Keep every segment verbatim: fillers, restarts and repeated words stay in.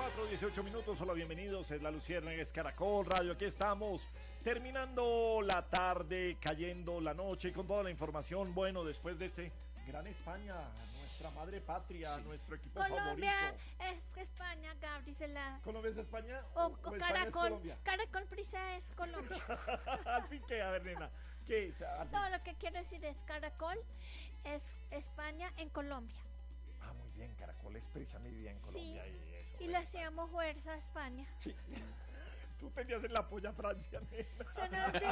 cuatro, dieciocho minutos, hola, bienvenidos, es la Luciérnaga, es Caracol Radio, aquí estamos, terminando la tarde, cayendo la noche, con toda la información, bueno, después de este gran España, nuestra madre patria, sí. Nuestro equipo Colombia favorito. Es España, Gabri, se la... ¿Colombia es España? O, ¿O, o o Caracol, Caracol Prisa es Colombia. ¿Al fin qué? A ver, nena, ¿qué es? No, lo que quiero decir es Caracol es España en Colombia. Ah, muy bien, Caracol es Prisa, mi vida en Colombia. Sí. Y, eso, y le hacíamos fuerza a España. Sí. Tú tenías en la polla Francia, nena. Se nos dijo.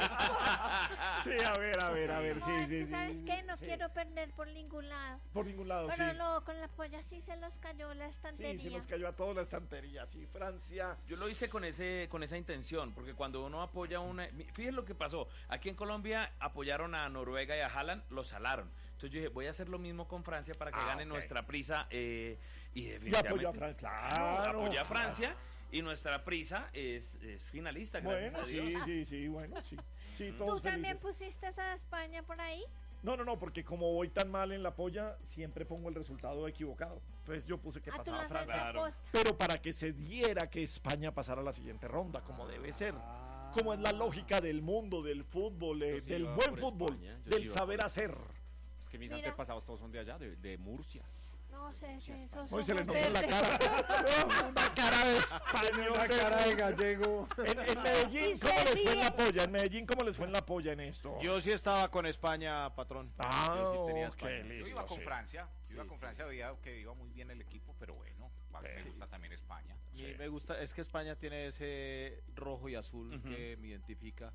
Sí, a ver, a ver, a ver, No, sí, es sí, que, sí. ¿sabes sí, qué? No sí. quiero perder por ningún lado. Por ningún lado, Pero sí. luego con la polla sí se los cayó la estantería. Sí, se nos cayó a toda la estantería, sí, Francia. Yo lo hice con ese con esa intención, porque cuando uno apoya una... Fíjense lo que pasó. Aquí en Colombia apoyaron a Noruega y a Haaland, lo salaron. Entonces yo dije, voy a hacer lo mismo con Francia para que ah, gane okay. nuestra prisa. Eh, y Y definitivamente... apoyó a Francia, claro. Apoyó a Francia. Y nuestra prisa es, es finalista, gracias bueno, a Dios. sí, sí, sí, bueno, sí. sí ¿Tú todos también felices. pusiste a España por ahí? No, no, no, porque como voy tan mal en la polla, siempre pongo el resultado equivocado. Entonces yo puse que Ah, tú pasaba las Francia. haces Claro. aposta. Pero para que se diera que España pasara a la siguiente ronda, como debe ser. Como es la lógica del mundo, del fútbol, eh, sí del iba buen por fútbol, España, yo del sí iba saber por- hacer. Es que mis Mira. antepasados todos son de allá, de, de Murcia. No sé si esos Hoy se le ojos nota en la verdes. cara. Una cara de español. Una cara de gallego. En, en Medellín, ¿cómo les fue en la polla? En Medellín, ¿cómo les fue en la polla en esto? Yo sí estaba con España, patrón. Ah, Yo sí tenía ok, España. listo. Yo iba con sí. Francia, yo iba Sí, con sí. Francia, veía que iba muy bien el equipo, pero bueno, me Sí. gusta también España. Y Sí. me gusta, es que España tiene ese rojo y azul Ujú. que me identifica.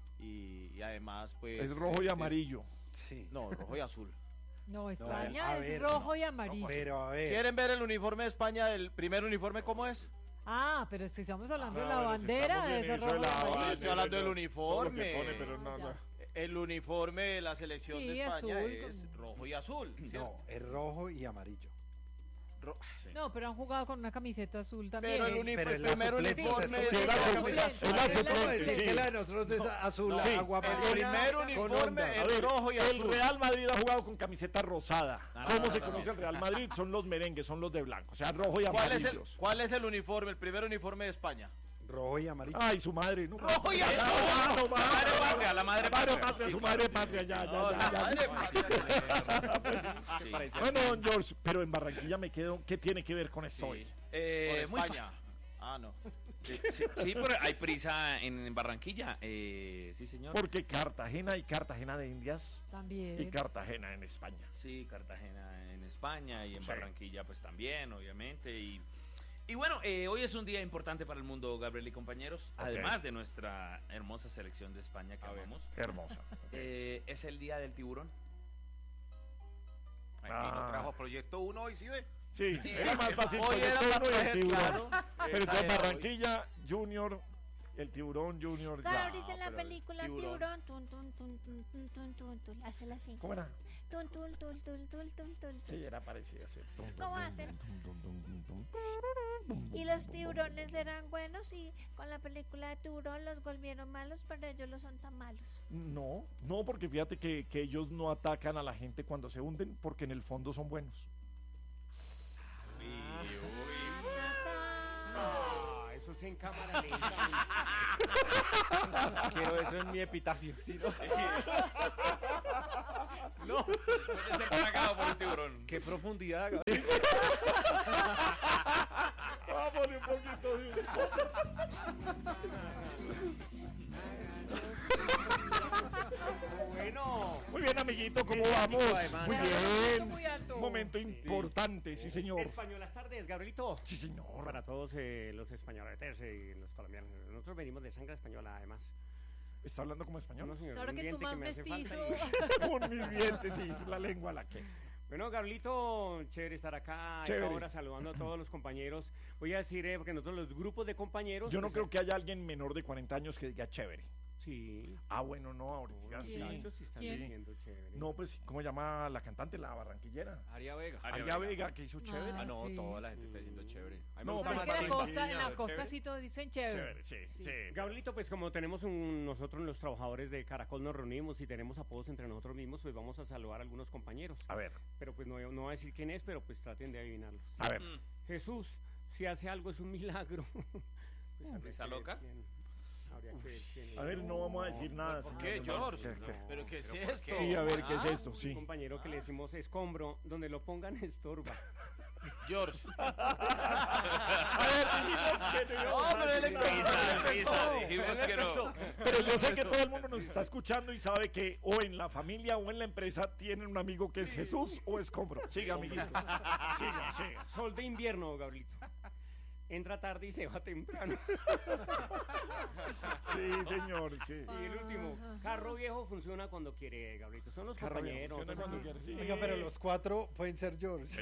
Y, y además, pues. Es rojo y eh, amarillo. Sí. No, rojo y azul. No, a España es ver, rojo no, y amarillo. Pero a ver. ¿Quieren ver el uniforme de España? ¿El primer uniforme cómo es? Ah, pero es que estamos hablando de Ah, la bueno, si bandera estamos de en ese eso rojo de y la amarillo. bandera, Estoy hablando del todo uniforme. lo que pone, pero no, Ah, no. ya. El uniforme de la selección Sí, de España azul, es como- rojo y azul. ¿cierto? No, es rojo y amarillo. Ro- No, pero han jugado con una camiseta azul también. Pero el, Sí, uni- pero el es la primer suplente, uniforme es Sí, es es la rojo y suplente, azul. es la Es como suplente, decir sí. que la de nosotros es azul, Sí. aguamarina. El primer con uniforme onda. es A ver, rojo y el azul. Real Madrid ha jugado con camiseta rosada. Ah, ¿Cómo no, se no, conoce no. el Real Madrid? Son los merengues, son los de blanco. O sea, rojo y ¿Cuál es, el, amarillos. ¿Cuál es el uniforme, el primer uniforme de España? Rojo y amarillo. Ay, su madre. No, Rojo y azul. Ah, no, La madre patria, la madre Madre patria. patria, su madre patria, ya, ya, No, ya, la ya. madre patria. Sí. Parecía Bueno, don George, pero en Barranquilla me quedo. ¿Qué tiene que ver con esto hoy? Eh, Con muy fa- España. Ah, no. Sí, sí, sí, pero hay prisa en Barranquilla. Eh, sí, señor. Porque Cartagena y Cartagena de Indias También. y Cartagena en España. Sí, Cartagena en España y en Sí. Barranquilla pues también, obviamente. Y, y bueno, eh, hoy es un día importante para el mundo, Gabriel y compañeros. Además de nuestra hermosa selección de España que A ver. amamos. Hermosa. Eh, es el día del tiburón. Aquí Ah. no trajo Proyecto uno hoy, ¿sí ve? Sí, era más fácil Hoy Proyecto era Uno para y el coger, tiburón. claro. Pero Esa entonces era hoy. Barranquilla, Junior, el tiburón, Junior. ya. Gabri en la pero película tiburón. Tiburón, tun, tun, tun, tun, tun, tun, tun, tun, hácela así. ¿Cómo era? Tun, tun, tun, tun, tun, tun, tun. Sí, era parecido así. Tum, tum, ¿Cómo tum, hacen? tum, tum, tum, tum, tum. Y los tiburones eran buenos y con la película de Tiburón los volvieron malos, pero ellos no son tan malos. No, no, porque fíjate que, que ellos no atacan a la gente cuando se hunden, porque en el fondo son buenos. Ah, eso es en cámara lenta. Quiero eso en mi epitafio. ¿Sí, no? No, puede ser tragado por un tiburón. Qué profundidad. Vamos un poquito de... Bueno. Muy bien, amiguito, ¿cómo Sí, vamos? además. Muy Muy bien. alto. Un momento importante, sí, señor. Españolas tardes, Gabrielito. Sí, señor. Para todos eh, los españoles y los colombianos. Nosotros venimos de sangre española, además. ¿Está hablando como español? No, señor, Claro un que tú diente más me hace mestizo. falta. Con mis dientes, sí, es la lengua la que... Bueno, Gabrielito, chévere estar acá a Chévere. esta hora saludando a todos los compañeros. Voy a decir, eh, porque nosotros los grupos de compañeros... Yo no pues, creo que haya alguien menor de cuarenta años que diga chévere. Sí. Ah, bueno, no, ahorita Los sí. muchachos sí están ¿Quién? diciendo chévere. No, pues, ¿cómo se llama la cantante, la barranquillera? Aria Vega. Aria Vega, que hizo chévere. Ah, Ah, no, sí. toda la gente está diciendo chévere. A mí me No, gusta pero más Porque en la Barranquilla, costa, en la costa chévere. sí todos dicen chévere. Chévere, sí, sí. Gabrielito, pues como tenemos un, nosotros los trabajadores de Caracol nos reunimos y tenemos apodos entre nosotros mismos, pues vamos a saludar a algunos compañeros. A ver, Pero pues no, no voy a decir quién es, pero pues traten de adivinarlos. a ver. Jesús Si hace algo es un milagro. Pues habría ¿Risa que ver loca? quién- habría que ver quién A es. ver, no vamos a decir nada. ¿Por señor qué, hermano. George? ¿Qué, qué? No. ¿Pero qué es ¿Pero por esto? qué? Sí, a ver, ¿qué es Ah, esto? Un Sí. compañero que le decimos escombro, donde lo pongan estorba. George. A ver, dijimos que no íbamos No, a pero él decir empezó, nada. él empezó. Risa, dijimos que no. Pero yo sé que todo el mundo nos está escuchando y sabe que o en la familia o en la empresa tienen un amigo que es Jesús o escombro. Siga, amiguito. Siga, siga. Sol de invierno, Gabrielito. Entra tarde y se va temprano. Sí, señor, sí. Y el último, carro viejo funciona cuando quiere, Gabrielito. Son los Carro viejo, compañeros. funciona cuando ¿no? quiere, sí. Oiga, pero los cuatro pueden ser George.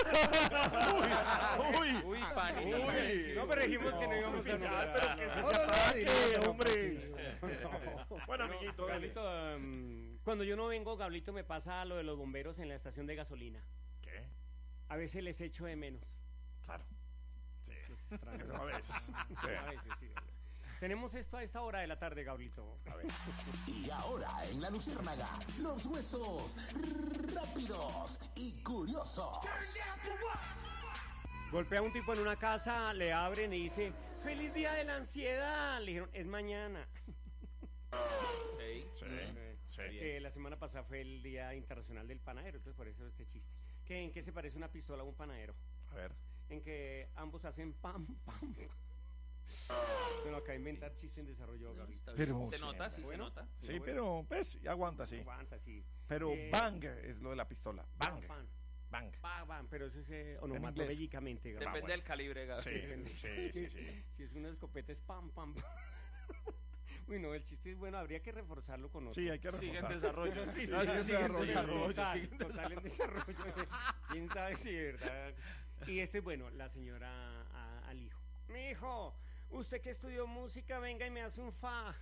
Uy, Uy, Fanny. uy. No, pero dijimos que no íbamos a Ya, nombrar. pero que se No, no, no, ataque, diré, pero hombre. pues sí. Bueno, No, amiguito, dale. Gablito, um, cuando yo no vengo, Gablito, me pasa lo de los bomberos en la estación de gasolina. ¿Qué? A veces les echo de menos. Claro. Sí. Esto es extraño. Pero a veces. Sí. A veces, sí. Tenemos esto a esta hora de la tarde, Gablito. A ver. Y ahora en la Luciérnaga, los huesos rápidos y curiosos. Golpea a un tipo en una casa, le abren y dice, ¡Feliz día de la ansiedad! Le dijeron, es mañana. Ey. Sí. Eh, Sí. Que la semana pasada fue el Día Internacional del Panadero, entonces por eso este chiste. ¿Qué, ¿En qué se parece una pistola a un panadero? A ver. En que ambos hacen pam, pam. Bueno, acá inventar chiste en desarrollo, Gabriel. Pero- Se nota, sí, se Bueno. nota. Sí, pero pues aguanta, sí. Aguanta, sí. Pero Eh, bang es lo de la pistola. Bang. Pam, Bang. pam, pam, pero eso es eh, inglés. onomatopéyicamente, Gabriel. Depende bueno. del calibre, Gaby. Sí, sí, sí, sí. Si es una escopeta es pam, pam, pam. Uy, no, el chiste es bueno, habría que reforzarlo con otro. Sí, hay que Sigue en reforzar. desarrollo. Sí, Sí, sí, sí, sí, en sí, desarrollo, sí, sí. total, total en desarrollo. Quién sabe si de verdad. Y este es bueno, la señora a- al hijo. Mi hijo, usted que estudió música, venga y me hace un fa.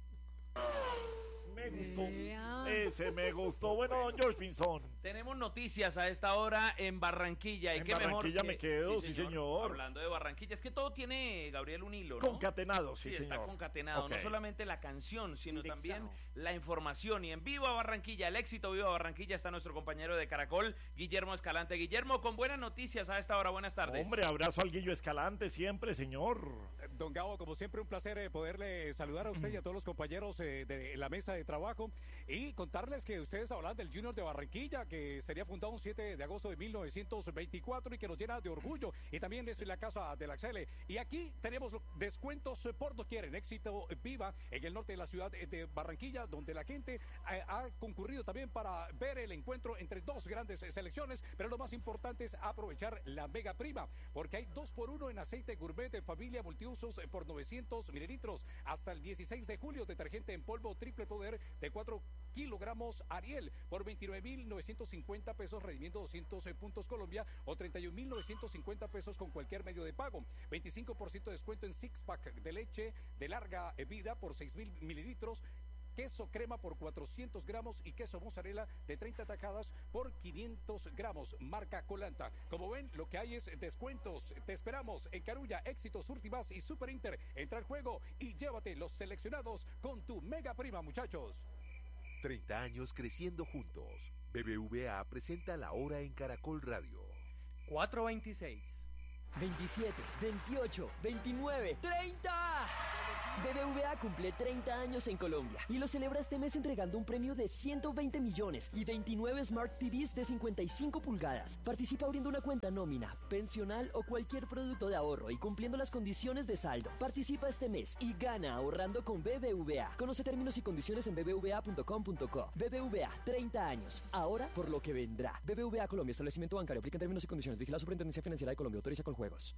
Me gustó. Vea. Ese me gustó. Bueno, don George Pinzón. Tenemos noticias a esta hora en Barranquilla. Y En qué mejor Barranquilla que- me quedo, sí, señor. Hablando de Barranquilla, es que todo tiene, Gabriel, un hilo, ¿no? Concatenado, sí, Sí, señor. está concatenado, Ok. no solamente la canción, sino Indexado. también la información. Y en Viva Barranquilla, el éxito Viva Barranquilla, está nuestro compañero de Caracol, Guillermo Escalante. Guillermo, con buenas noticias a esta hora, buenas tardes. Hombre, abrazo al Guillo Escalante siempre, señor. Don Gabo, como siempre, un placer eh, poderle saludar a usted y a todos los compañeros eh, de la mesa de trabajo y contarles que ustedes hablan del Junior de Barranquilla, que sería fundado un siete de agosto de mil novecientos veinticuatro y que nos llena de orgullo. Y también es la casa de la Xele. Y aquí tenemos descuentos eh, por doquier en Éxito Viva, en el norte de la ciudad de Barranquilla, donde la gente eh, ha concurrido también para ver el encuentro entre dos grandes eh, selecciones. Pero lo más importante es aprovechar la mega prima, porque hay dos por uno en aceite gourmet de familia multiusos eh, por novecientos mililitros. Hasta el dieciséis de julio, detergente en polvo triple poder de cuatro kilogramos Ariel por veintinueve mil novecientos cincuenta pesos, redimiendo doscientos puntos Colombia, o treinta y un mil novecientos cincuenta pesos con cualquier medio de pago. veinticinco por ciento de descuento en six pack de leche de larga vida por seis mil mililitros. Queso crema por cuatrocientos gramos y queso mozzarella de treinta tacadas por quinientos gramos, marca Colanta. Como ven, lo que hay es descuentos. Te esperamos en Carulla, Éxitos, Últimas y Super Inter. Entra al juego y llévate los seleccionados con tu mega prima, muchachos. treinta años creciendo juntos. B B V A presenta La Hora en Caracol Radio. cuatro veintiséis. veintisiete, veintiocho, veintinueve, treinta. B B V A cumple treinta años en Colombia y lo celebra este mes entregando un premio de ciento veinte millones y veintinueve Smart T Vs de cincuenta y cinco pulgadas. Participa abriendo una cuenta nómina, pensional o cualquier producto de ahorro y cumpliendo las condiciones de saldo. Participa este mes y gana ahorrando con B B V A. Conoce términos y condiciones en b b v a punto com punto co. B B V A, treinta años. Ahora por lo que vendrá. B B V A Colombia, establecimiento bancario. Aplica en términos y condiciones. Vigila la Superintendencia Financiera de Colombia. Autoriza con juegos.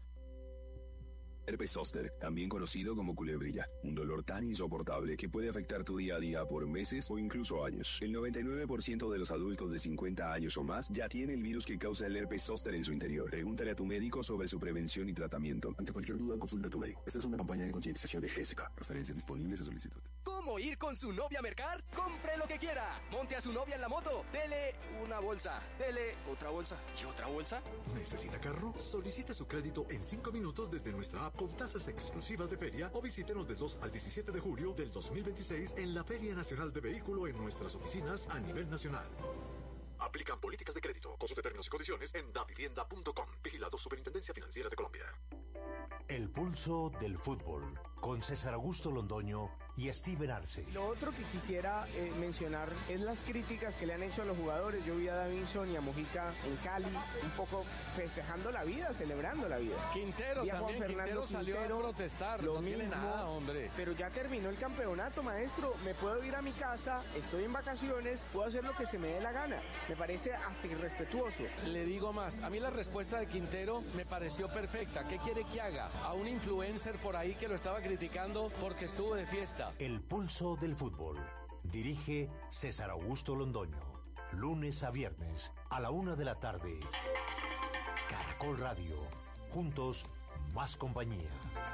Herpes zóster, también conocido como culebrilla, un dolor tan insoportable que puede afectar tu día a día por meses o incluso años. El noventa y nueve por ciento de los adultos de cincuenta años o más ya tiene el virus que causa el herpes zóster en su interior. Pregúntale a tu médico sobre su prevención y tratamiento. Ante cualquier duda, consulta a tu médico. Esta es una campaña de concientización de Jessica. Referencias disponibles a solicitud. ¿Cómo ir con su novia a mercar? Compre lo que quiera. Monte a su novia en la moto. Dele una bolsa. Dele otra bolsa. ¿Y otra bolsa? ¿Necesita carro? Solicite su crédito en cinco minutos desde nuestra app con tasas exclusivas de feria o visítenos del dos al diecisiete de julio del dos mil veintiséis en la Feria Nacional de Vehículo en nuestras oficinas a nivel nacional. Aplican políticas de crédito. Consulte términos y condiciones en davivienda punto com. Vigilado Superintendencia Financiera de Colombia. El pulso del fútbol, con César Augusto Londoño y Steven Arce. Lo otro que quisiera eh, mencionar es las críticas que le han hecho a los jugadores. Yo vi a Davinson y a Mojica en Cali un poco festejando la vida, celebrando la vida. Quintero Vi a Juan también, Fernando Quintero salió Quintero, a protestar, lo no tiene mismo, nada, hombre. Pero ya terminó el campeonato, maestro. Me puedo ir a mi casa, estoy en vacaciones, puedo hacer lo que se me dé la gana. Me parece hasta irrespetuoso. Le digo más, a mí la respuesta de Quintero me pareció perfecta. ¿Qué quiere que haga? A un influencer por ahí que lo estaba criticando porque estuvo de fiesta. El pulso del fútbol. Dirige César Augusto Londoño. Lunes a viernes a la una de la tarde. Caracol Radio. Juntos, más compañía.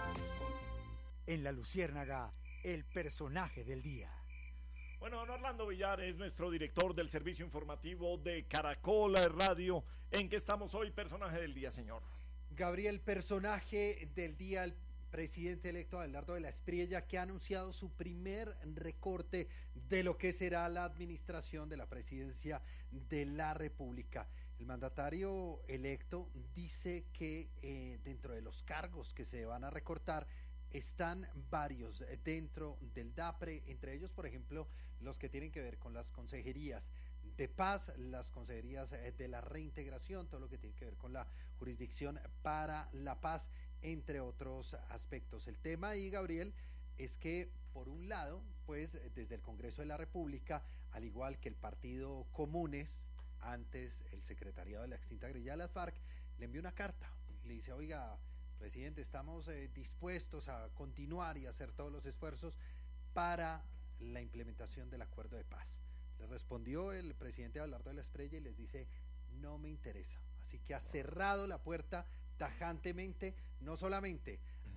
En La Luciérnaga, el personaje del día. Bueno, don Orlando Villar es nuestro director del servicio informativo de Caracol Radio. ¿En qué estamos hoy, personaje del día, señor? Gabriel, personaje del día, el presidente electo Abelardo de la Espriella, que ha anunciado su primer recorte de lo que será la administración de la presidencia de la República. El mandatario electo dice que eh, dentro de los cargos que se van a recortar están varios dentro del DAPRE, entre ellos, por ejemplo, los que tienen que ver con las consejerías de paz, las consejerías de la reintegración, todo lo que tiene que ver con la jurisdicción para la paz, entre otros aspectos. El tema ahí, Gabriel, es que por un lado, pues desde el Congreso de la República, al igual que el Partido Comunes, antes el secretariado de la extinta guerrilla de las FARC, le envió una carta, le dice, oiga, presidente, estamos eh, dispuestos a continuar y hacer todos los esfuerzos para la implementación del acuerdo de paz. Le respondió el presidente Abelardo de la Espriella y les dice, no me interesa. Así que ha cerrado la puerta tajantemente, no solamente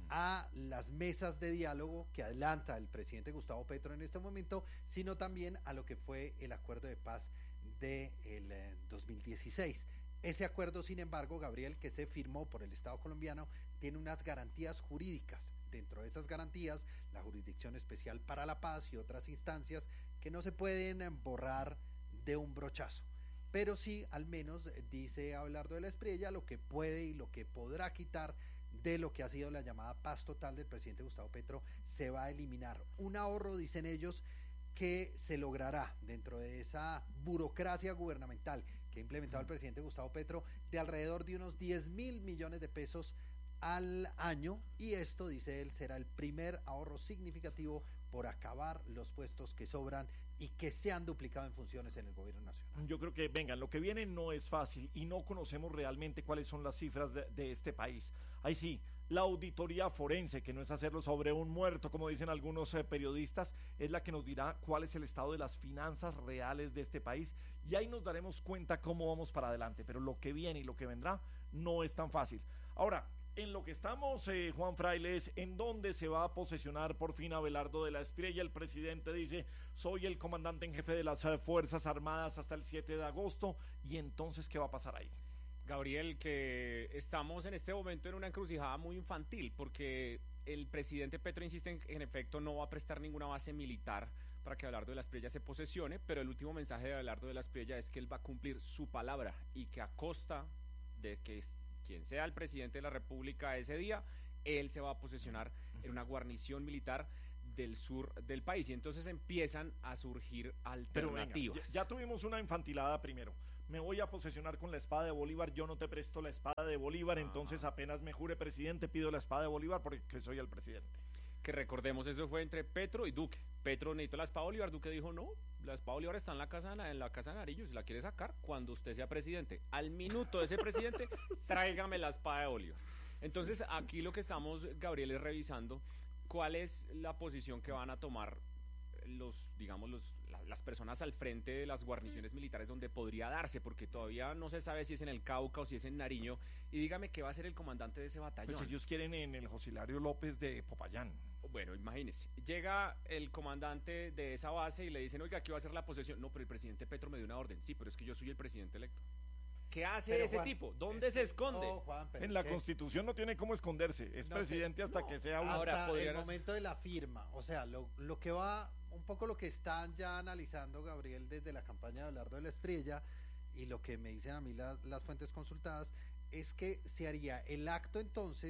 a las mesas de diálogo que adelanta el presidente Gustavo Petro en este momento, sino también a lo que fue el acuerdo de paz del eh, dos mil dieciséis. Ese acuerdo, sin embargo, Gabriel, que se firmó por el Estado colombiano, tiene unas garantías jurídicas. Dentro de esas garantías, la Jurisdicción Especial para la Paz y otras instancias que no se pueden borrar de un brochazo. Pero sí, al menos, dice Abelardo de la Espriella, lo que puede y lo que podrá quitar de lo que ha sido la llamada paz total del presidente Gustavo Petro se va a eliminar. Un ahorro, dicen ellos, que se logrará dentro de esa burocracia gubernamental que ha implementado el presidente Gustavo Petro de alrededor de unos diez mil millones de pesos al año, y esto, dice él, será el primer ahorro significativo por acabar los puestos que sobran y que se han duplicado en funciones en el gobierno nacional. Yo creo que, vengan, lo que viene no es fácil y no conocemos realmente cuáles son las cifras de, de este país. Ahí sí, la auditoría forense, que no es hacerlo sobre un muerto, como dicen algunos eh, periodistas, es la que nos dirá cuál es el estado de las finanzas reales de este país, y ahí nos daremos cuenta cómo vamos para adelante. Pero lo que viene y lo que vendrá no es tan fácil. Ahora, en lo que estamos, eh, Juan Frailes, ¿en dónde se va a posesionar por fin Abelardo de la Espriella? El presidente dice, soy el comandante en jefe de las eh, Fuerzas Armadas hasta el siete de agosto, y entonces, ¿qué va a pasar ahí? Gabriel, que estamos en este momento en una encrucijada muy infantil, porque el presidente Petro insiste en que en efecto no va a prestar ninguna base militar para que Abelardo de la Espriella se posesione, pero el último mensaje de Abelardo de la Espriella es que él va a cumplir su palabra y que a costa de que quien sea el presidente de la República ese día, él se va a posesionar en una guarnición militar del sur del país, y entonces empiezan a surgir alternativas. Pero venga, ya, ya tuvimos una infantilada primero. Me voy a posesionar con la espada de Bolívar, yo no te presto la espada de Bolívar, ah. entonces apenas me jure presidente pido la espada de Bolívar porque soy el presidente. Que recordemos, eso fue entre Petro y Duque. Petro necesitó la espada de Bolívar, Duque dijo no, la espada de Bolívar está en la casa en la casa de Nariño, si la quiere sacar cuando usted sea presidente. Al minuto de ese presidente, tráigame la espada de Bolívar. Entonces aquí lo que estamos, Gabriel, es revisando cuál es la posición que van a tomar los, digamos, los las personas al frente de las guarniciones militares donde podría darse, porque todavía no se sabe si es en el Cauca o si es en Nariño, y dígame qué va a ser el comandante de ese batallón. Pues ellos quieren en el José Hilario López de Popayán. Bueno, imagínese, llega el comandante de esa base y le dicen, oiga, aquí va a ser la posesión. No, pero el presidente Petro me dio una orden. Sí, pero es que yo soy el presidente electo. ¿Qué hace pero, ese Juan, tipo? ¿Dónde se esconde? No, Juan, en la que... Constitución no tiene cómo esconderse. Es no presidente sé, hasta no, que sea un... Hasta Ahora, el momento de la firma. O sea, lo, lo que va... Un poco lo que están ya analizando, Gabriel, desde la campaña de Abelardo de la Espriella, y lo que me dicen a mí las, las fuentes consultadas, es que se haría el acto entonces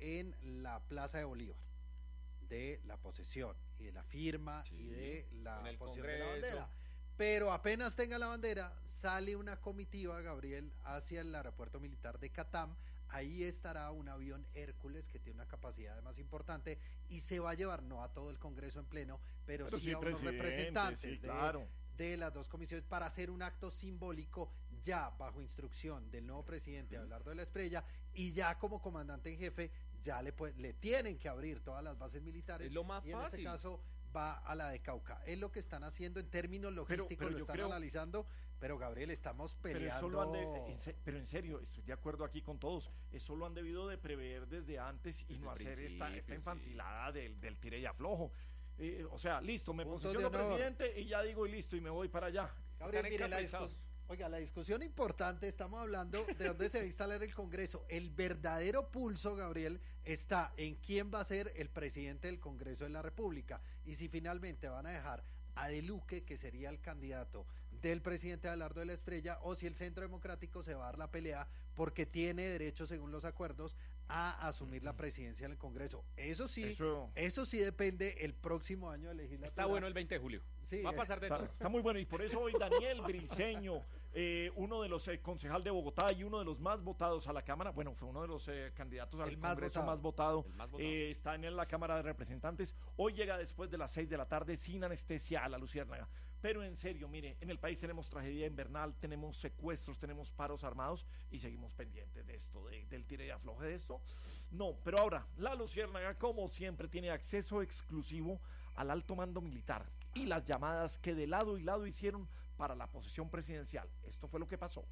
en la Plaza de Bolívar, de la posesión y de la firma sí, y de la en el posesión Congreso. de la bandera. Pero apenas tenga la bandera, sale una comitiva, Gabriel, hacia el aeropuerto militar de Catam. Ahí estará un avión Hércules que tiene una capacidad más importante y se va a llevar no a todo el Congreso en pleno, pero, pero sí, sí a unos representantes sí, claro. de, de las dos comisiones para hacer un acto simbólico ya bajo instrucción del nuevo presidente uh-huh. Abelardo de la Espriella y ya como comandante en jefe ya le, puede, le tienen que abrir todas las bases militares. Es lo más y en fácil. este caso va a la de Cauca. Es lo que están haciendo en términos logísticos, pero, pero lo están creo... analizando. Pero Gabriel, estamos peleando. Pero, eso lo han de, en se, pero en serio, estoy de acuerdo aquí con todos. Eso lo han debido de prever desde antes y desde no hacer esta, esta infantilada sí. del, del tire y aflojo. Eh, o sea, listo, me Puntos posiciono presidente y ya digo y listo y me voy para allá. Gabriel, mire, la discus- oiga, la discusión importante, estamos hablando de dónde se va a instalar el Congreso. El verdadero pulso, Gabriel, está en quién va a ser el presidente del Congreso de la República. Y si finalmente van a dejar a De Luque, que sería el candidato del presidente Abelardo de la Espriella, o si el Centro Democrático se va a dar la pelea porque tiene derecho, según los acuerdos, a asumir la presidencia del Congreso. Eso sí, eso, eso sí depende el próximo año de legislatura. Está bueno el veinte de julio. Sí, va a pasar de está, todo. Está muy bueno y por eso hoy Daniel Briceño, eh, uno de los eh, concejal de Bogotá y uno de los más votados a la Cámara, bueno, fue uno de los eh, candidatos al más Congreso votado. más votado, El más votado. Eh, está en la Cámara de Representantes. Hoy llega después de las seis de la tarde sin anestesia a la Luciérnaga. Pero en serio, mire, en el país tenemos tragedia invernal, tenemos secuestros, tenemos paros armados y seguimos pendientes de esto, de, del tire y afloje de esto. No, pero ahora, la Luciérnaga, como siempre, tiene acceso exclusivo al alto mando militar y las llamadas que de lado y lado hicieron para la posesión presidencial. Esto fue lo que pasó.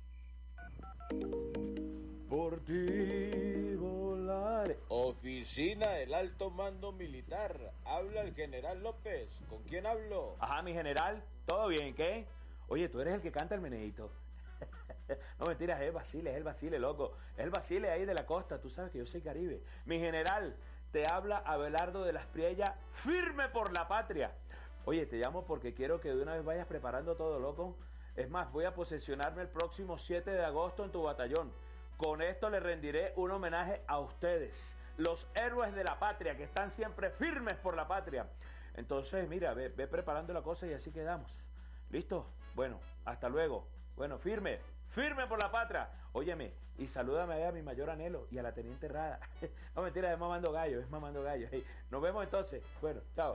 Por ti volaré. Oficina del Alto Mando Militar. Habla el general López. ¿Con quién hablo? Ajá, mi general. ¿Todo bien? ¿Qué? Oye, tú eres el que canta el meneíto. No, mentiras, es el Basile, es el Basile, loco. Es el Basile ahí de la costa. Tú sabes que yo soy Caribe. Mi general, te habla Abelardo de la Espriella, firme por la patria. Oye, te llamo porque quiero que de una vez vayas preparando todo, loco. Es más, voy a posesionarme el próximo siete de agosto en tu batallón. Con esto le rendiré un homenaje a ustedes, los héroes de la patria, que están siempre firmes por la patria. Entonces, mira, ve, ve preparando la cosa y así quedamos. ¿Listo? Bueno, hasta luego. Bueno, firme, firme por la patria. Óyeme, y salúdame ahí a mi mayor anhelo y a la teniente Rada. No, mentira, es mamando gallo, es mamando gallo. Hey, nos vemos entonces. Bueno, chao.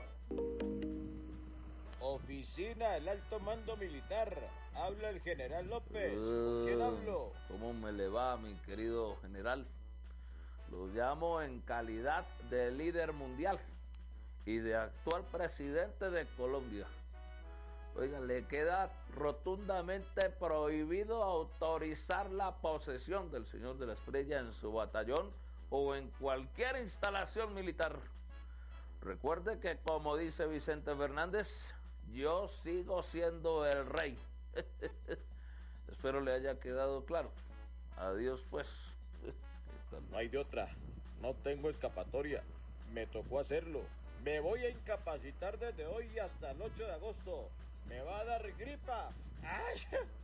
Oficina del Alto Mando Militar. Habla el general López. ¿Con quién hablo? ¿Cómo me le va, mi querido general? Lo llamo en calidad de líder mundial y de actual presidente de Colombia. Oiga, le queda rotundamente prohibido autorizar la posesión del señor de la Espriella en su batallón o en cualquier instalación militar. Recuerde que, como dice Vicente Fernández, yo sigo siendo el rey. Espero le haya quedado claro. Adiós, pues. No hay de otra. No tengo escapatoria. Me tocó hacerlo. Me voy a incapacitar desde hoy hasta el ocho de agosto. Me va a dar gripa. ¡Ay!